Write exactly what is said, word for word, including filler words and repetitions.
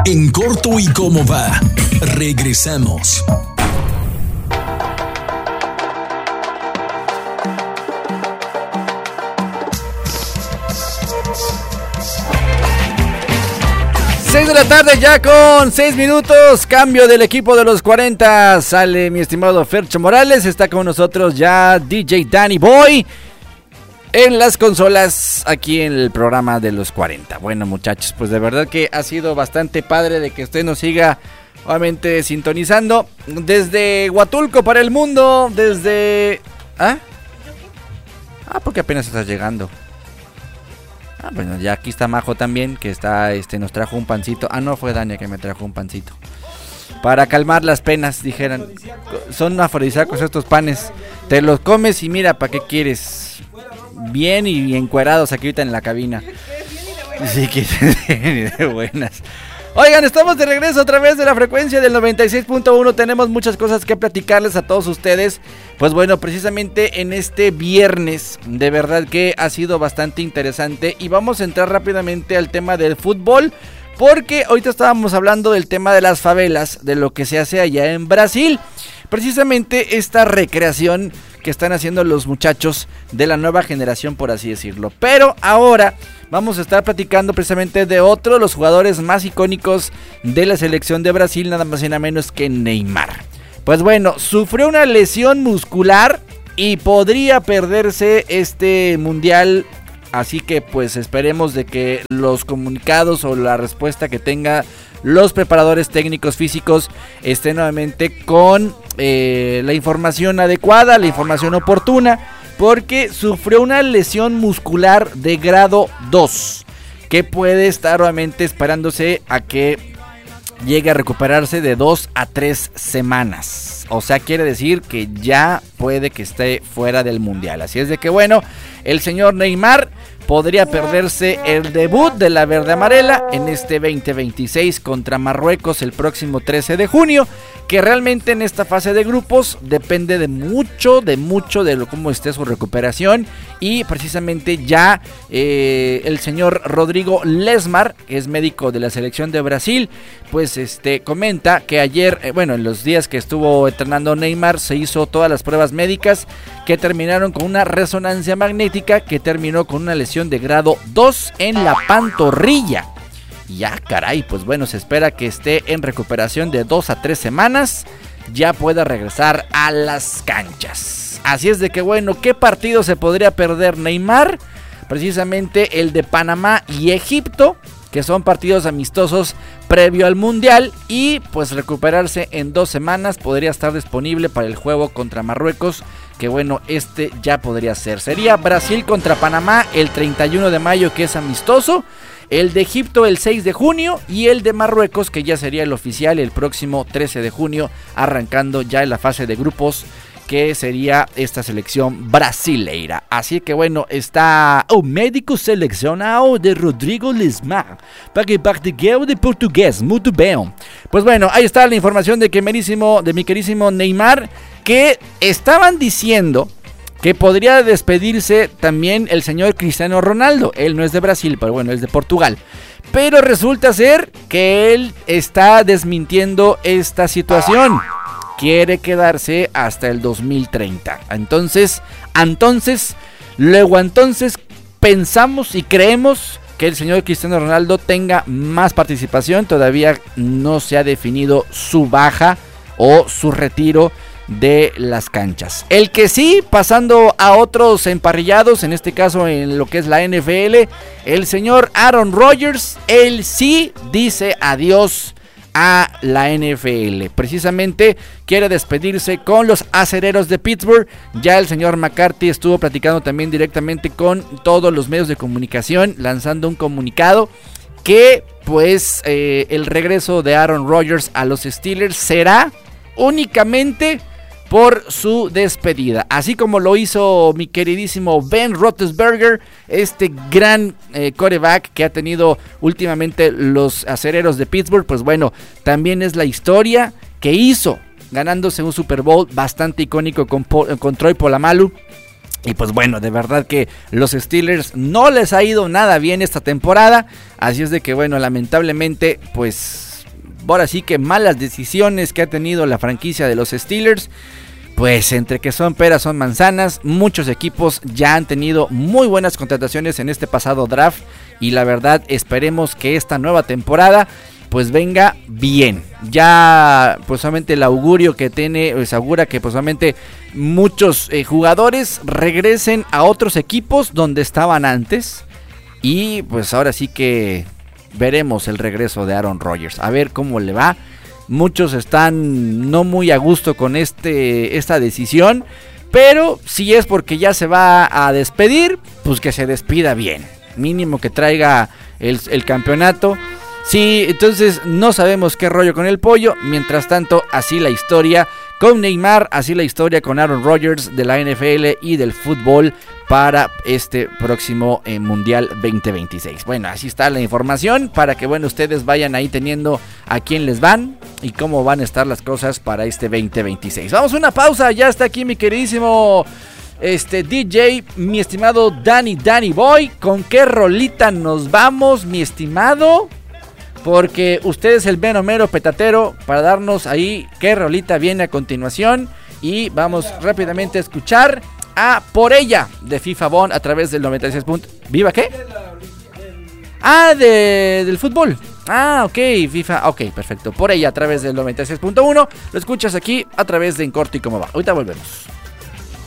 En corto y cómo va. Regresamos. seis de la tarde ya con seis minutos, cambio del equipo de los cuarenta, sale mi estimado Fercho Morales, está con nosotros ya D J Danny Boy en las consolas aquí en el programa de los cuarenta. Bueno muchachos, pues de verdad que ha sido bastante padre de que usted nos siga obviamente sintonizando desde Huatulco para el mundo, desde... ¿Ah? Ah, porque apenas está llegando. Ah, bueno, ya aquí está Majo también, que está, este, nos trajo un pancito. Ah, no, fue Dania que me trajo un pancito. Para calmar las penas, dijeran. Son afrodisíacos estos panes. Te los comes y mira, ¿para qué quieres? Bien y encuerados aquí ahorita en la cabina. Sí, que de buenas. Oigan, estamos de regreso a través de la frecuencia del noventa y seis punto uno. Tenemos muchas cosas que platicarles a todos ustedes. Pues bueno, precisamente en este viernes, de verdad que ha sido bastante interesante. Y vamos a entrar rápidamente al tema del fútbol, porque ahorita estábamos hablando del tema de las favelas, de lo que se hace allá en Brasil. Precisamente esta recreación que están haciendo los muchachos de la nueva generación, por así decirlo. Pero ahora vamos a estar platicando precisamente de otro de los jugadores más icónicos de la selección de Brasil, nada más y nada menos que Neymar. Pues bueno, sufrió una lesión muscular y podría perderse este mundial. Así que pues esperemos de que los comunicados o la respuesta que tenga los preparadores técnicos físicos estén nuevamente con eh, la información adecuada, la información oportuna, porque sufrió una lesión muscular de grado dos, que puede estar nuevamente esperándose a que llegue a recuperarse de dos a tres semanas. O sea, quiere decir que ya puede que esté fuera del mundial. Así es de que bueno, el señor Neymar podría perderse el debut de la verde amarela en este veinte veintiséis contra Marruecos el próximo trece de junio, que realmente en esta fase de grupos depende de mucho, de mucho de lo, cómo esté su recuperación. Y precisamente ya eh, el señor Rodrigo Lesmar, que es médico de la selección de Brasil, pues este comenta que ayer, eh, bueno, en los días que estuvo entrenando Neymar, se hizo todas las pruebas médicas que terminaron con una resonancia magnética que terminó con una lesión de grado dos en la pantorrilla. Ya caray, pues bueno, se espera que esté en recuperación de dos a tres semanas, ya pueda regresar a las canchas. Así es de que bueno, ¿qué partido se podría perder Neymar? Precisamente el de Panamá y Egipto, que son partidos amistosos previo al mundial, y pues recuperarse en dos semanas, podría estar disponible para el juego contra Marruecos, que bueno, este ya podría ser. Sería Brasil contra Panamá el treinta y uno de mayo, que es amistoso, el de Egipto el seis de junio y el de Marruecos, que ya sería el oficial, el próximo trece de junio, arrancando ya en la fase de grupos, que sería esta selección brasileira. Así que bueno, está o médico seleccionado de Rodrigo Lesmar para que practique de portugués, muy bien. Pues bueno, ahí está la información de que merísimo, de mi querísimo Neymar, que estaban diciendo que podría despedirse también el señor Cristiano Ronaldo. Él no es de Brasil, pero bueno, es de Portugal. Pero resulta ser que él está desmintiendo esta situación. Quiere quedarse hasta el dos mil treinta. Entonces, entonces, luego entonces pensamos y creemos que el señor Cristiano Ronaldo tenga más participación. Todavía no se ha definido su baja o su retiro de las canchas. El que sí, pasando a otros emparrillados, en este caso en lo que es la N F L, el señor Aaron Rodgers, él sí dice adiós a la N F L. Precisamente quiere despedirse con los acereros de Pittsburgh. Ya el señor McCarthy estuvo platicando también directamente con todos los medios de comunicación, lanzando un comunicado que pues eh, el regreso de Aaron Rodgers a los Steelers será únicamente por su despedida, así como lo hizo mi queridísimo Ben Roethlisberger, este gran eh, quarterback que ha tenido últimamente los acereros de Pittsburgh. Pues bueno, también es la historia que hizo ganándose un Super Bowl bastante icónico con, con Troy Polamalu. Y pues bueno, de verdad que los Steelers no les ha ido nada bien esta temporada, así es de que bueno, lamentablemente pues ahora sí que malas decisiones que ha tenido la franquicia de los Steelers. Pues entre que son peras son manzanas, muchos equipos ya han tenido muy buenas contrataciones en este pasado draft y la verdad esperemos que esta nueva temporada pues venga bien. Ya pues solamente el augurio que tiene, pues augura que pues solamente muchos eh, jugadores regresen a otros equipos donde estaban antes y pues ahora sí que veremos el regreso de Aaron Rodgers, a ver cómo le va. Muchos están no muy a gusto con este esta decisión, pero si es porque ya se va a despedir, pues que se despida bien. Mínimo que traiga el, el campeonato. Sí, entonces no sabemos qué rollo con el pollo. Mientras tanto, así la historia con Neymar, así la historia con Aaron Rodgers de la N F L y del fútbol para este próximo eh, Mundial veinte veintiséis. Bueno, así está la información para que bueno ustedes vayan ahí teniendo a quién les van y cómo van a estar las cosas para este veinte veintiséis. Vamos a una pausa, ya está aquí mi queridísimo este D J, mi estimado Danny Danny Boy. ¿Con qué rolita nos vamos, mi estimado? Porque usted es el mero mero petatero para darnos ahí qué rolita viene a continuación. Y vamos rápidamente a escuchar a Por Ella de FIFA Bond a través del noventa y seis puntos. ¿Viva qué? Ah, de, del fútbol. Ah, ok, FIFA, ok, perfecto. Por Ella a través del noventa y seis punto uno. Lo escuchas aquí a través de En Corto y Cómo Va. Ahorita volvemos.